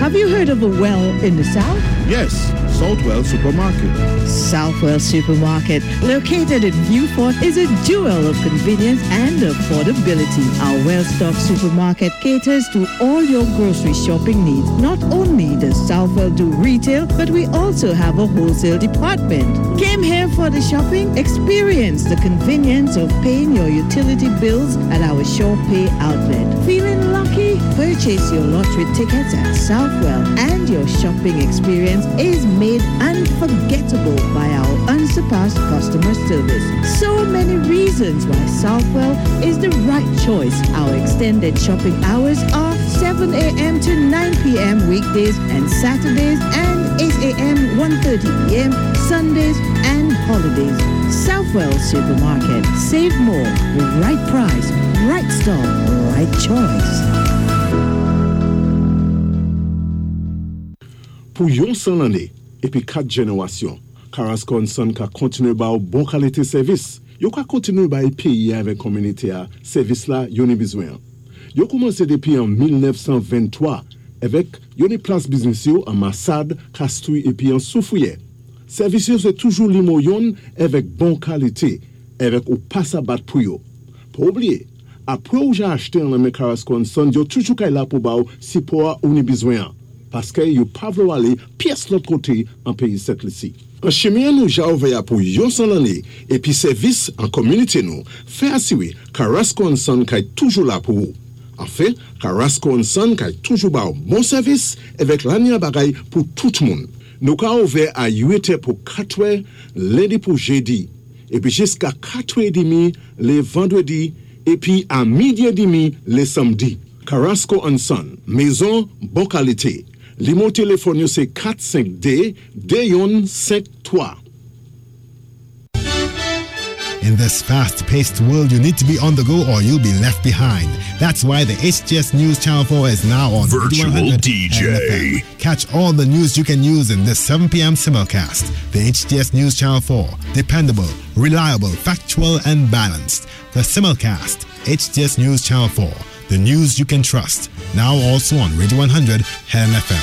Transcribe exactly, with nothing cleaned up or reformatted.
Have you heard of a well in the South? Yes, Southwell Supermarket. Southwell Supermarket, located in Viewport, is a jewel of convenience and affordability. Our well-stocked supermarket caters to all your grocery shopping needs. Not only does Southwell do retail, but we also have a wholesale department. Came here for the shopping? Experience the convenience of paying your utility bills at our Shore Pay outlet. Feeling lucky? Purchase your lottery tickets at Southwell, and your shopping experience is made unforgettable by our unsurpassed customer service. So many reasons why Southwell is the right choice. Our extended shopping hours are seven a.m. to nine p.m. weekdays and Saturdays, and eight a.m. one thirty p.m. Sundays and holidays. Southwell Supermarket. Save more. Right price, right stock, right choice. Pour yon san l'année et puis quatre générations, Carrasco Son ka continue ba bon qualité service. Yo ka continue ba pays avec communauté a service là yon ni besoin. Yo commencé depuis en dix-neuf vingt-trois avec yon place business yo en Massad, Castouille et puis en Soufouye. Service yo c'est toujours limoyon avec bon qualité, avec ou pas à battre pour yo. Pour oublier, après ou j'ai acheté en la Carrasco Son, yo toujours kay là pour ba si pour ou ni besoin. Parce que yo pas vouloir aller pièce l'autre côté en pays cette ici. En chemin nous j'ai ouvert pour yon san l'année et puis service en communauté nous fait assurer Carrasco Son kay toujours là pour vous. En fait, Carrasco Son kay toujours ba bon service avec l'année bagay pour tout le monde. Nous ka ouvert à huit heures pour quatre heures lundi pour jeudi et puis jusqu'à quatre heures trente les vendredis et puis à midi et demi les samedis. Carrasco Son, maison bonne qualité. Le mon téléphone c'est quatre cinq D Dayon cinq trois. In this fast-paced world, you need to be on the go or you'll be left behind. That's why the H T S News Channel four is now on Virtual D J. Catch all the news you can use in this seven p.m. simulcast. The H T S News Channel four. Dependable, reliable, factual, and balanced. The simulcast. H T S News Channel four. The news you can trust. Now also on Radio one hundred Helen F M.